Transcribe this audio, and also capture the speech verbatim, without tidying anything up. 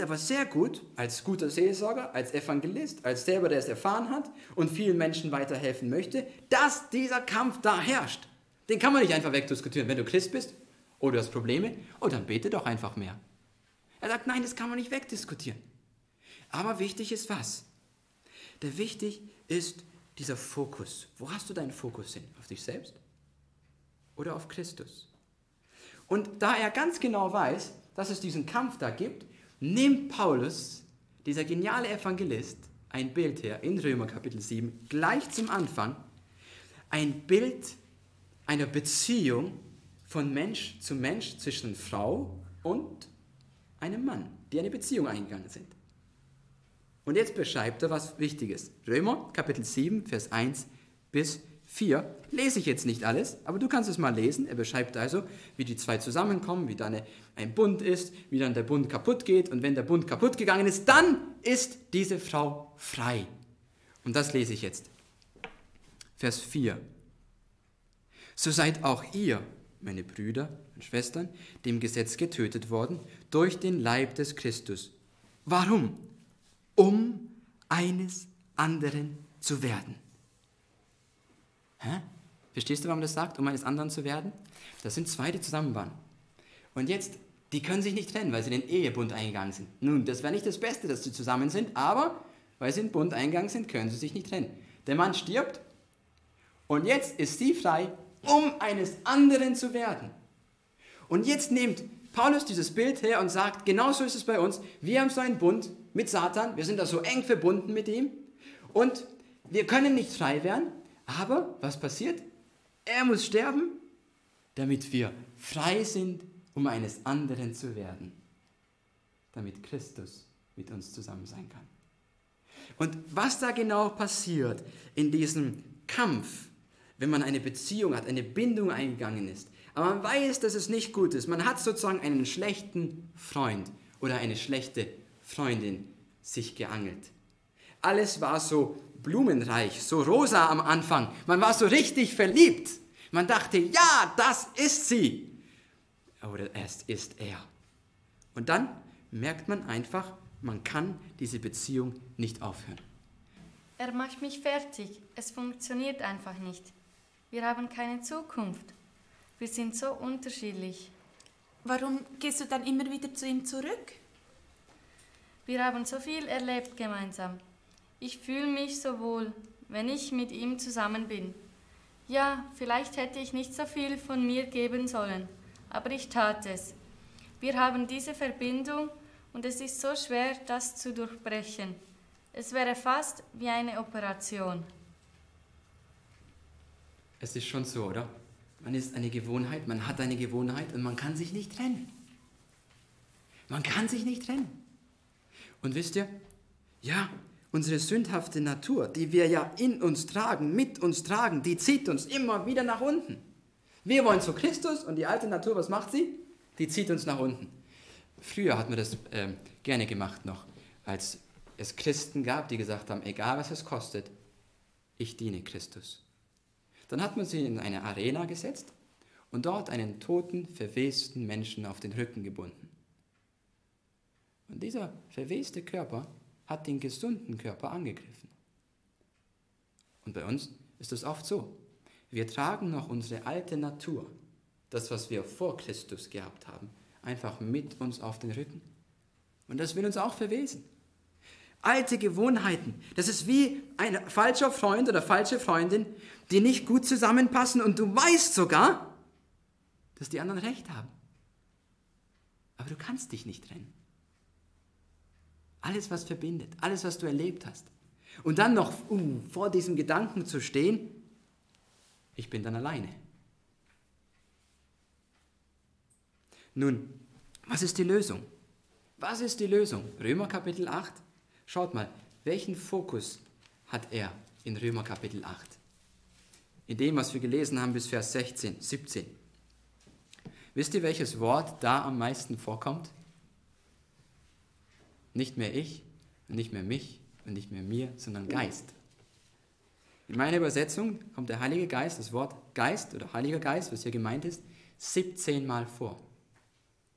aber sehr gut, als guter Seelsorger, als Evangelist, als selber, der es erfahren hat und vielen Menschen weiterhelfen möchte, dass dieser Kampf da herrscht. Den kann man nicht einfach wegdiskutieren. Wenn du Christ bist oder du hast Probleme, oh, dann bete doch einfach mehr. Er sagt, nein, das kann man nicht wegdiskutieren. Aber wichtig ist was? Der wichtig ist dieser Fokus. Wo hast du deinen Fokus hin? Auf dich selbst oder auf Christus? Und da er ganz genau weiß, dass es diesen Kampf da gibt, nimmt Paulus, dieser geniale Evangelist, ein Bild her in Römer Kapitel sieben, gleich zum Anfang, ein Bild einer Beziehung von Mensch zu Mensch zwischen Frau und einem Mann, die eine Beziehung eingegangen sind. Und jetzt beschreibt er was Wichtiges. Römer Kapitel sieben, Vers eins bis vier. Lese ich jetzt nicht alles, aber du kannst es mal lesen. Er beschreibt also, wie die zwei zusammenkommen, wie dann eine, ein Bund ist, wie dann der Bund kaputt geht. Und wenn der Bund kaputt gegangen ist, dann ist diese Frau frei. Und das lese ich jetzt. Vers vier. So seid auch ihr, meine Brüder und Schwestern, dem Gesetz getötet worden durch den Leib des Christus. Warum? Um eines anderen zu werden. Hä? Verstehst du, warum das sagt? Um eines anderen zu werden? Das sind zwei, die zusammen waren. Und jetzt, die können sich nicht trennen, weil sie in den Ehebund eingegangen sind. Nun, das wäre nicht das Beste, dass sie zusammen sind, aber weil sie in den Bund eingegangen sind, können sie sich nicht trennen. Der Mann stirbt und jetzt ist sie frei, um eines anderen zu werden. Und jetzt nimmt Paulus dieses Bild her und sagt, genauso ist es bei uns. Wir haben so einen Bund mit Satan, wir sind da so eng verbunden mit ihm und wir können nicht frei werden, aber was passiert? Er muss sterben, damit wir frei sind, um eines anderen zu werden, damit Christus mit uns zusammen sein kann. Und was da genau passiert in diesem Kampf, wenn man eine Beziehung hat, eine Bindung eingegangen ist, aber man weiß, dass es nicht gut ist. Man hat sozusagen einen schlechten Freund oder eine schlechte Freundin sich geangelt. Alles war so blumenreich, so rosa am Anfang. Man war so richtig verliebt. Man dachte, ja, das ist sie. Oder es ist er. Und dann merkt man einfach, man kann diese Beziehung nicht aufhören. Er macht mich fertig. Es funktioniert einfach nicht. Wir haben keine Zukunft. Wir sind so unterschiedlich. Warum gehst du dann immer wieder zu ihm zurück? Wir haben so viel erlebt gemeinsam. Ich fühle mich so wohl, wenn ich mit ihm zusammen bin. Ja, vielleicht hätte ich nicht so viel von mir geben sollen, aber ich tat es. Wir haben diese Verbindung und es ist so schwer, das zu durchbrechen. Es wäre fast wie eine Operation. Es ist schon so, oder? Man ist eine Gewohnheit, man hat eine Gewohnheit und man kann sich nicht trennen. Man kann sich nicht trennen. Und wisst ihr, ja, unsere sündhafte Natur, die wir ja in uns tragen, mit uns tragen, die zieht uns immer wieder nach unten. Wir wollen zu Christus und die alte Natur, was macht sie? Die zieht uns nach unten. Früher hat man das äh, gerne gemacht noch, als es Christen gab, die gesagt haben, egal was es kostet, ich diene Christus. Dann hat man sie in eine Arena gesetzt und dort einen toten, verwesten Menschen auf den Rücken gebunden. Und dieser verweste Körper hat den gesunden Körper angegriffen. Und bei uns ist es oft so. Wir tragen noch unsere alte Natur, das, was wir vor Christus gehabt haben, einfach mit uns auf den Rücken. Und das will uns auch verwesen. Alte Gewohnheiten, das ist wie ein falscher Freund oder falsche Freundin, die nicht gut zusammenpassen und du weißt sogar, dass die anderen recht haben. Aber du kannst dich nicht trennen. Alles, was verbindet, alles, was du erlebt hast. Und dann noch uh, vor diesem Gedanken zu stehen, ich bin dann alleine. Nun, was ist die Lösung? Was ist die Lösung? Römer Kapitel acht. Schaut mal, welchen Fokus hat er in Römer Kapitel acht? In dem, was wir gelesen haben bis Vers sechzehn, siebzehn. Wisst ihr, welches Wort da am meisten vorkommt? Nicht mehr ich und nicht mehr mich und nicht mehr mir, sondern Geist. In meiner Übersetzung kommt der Heilige Geist, das Wort Geist oder Heiliger Geist, was hier gemeint ist, siebzehn Mal vor.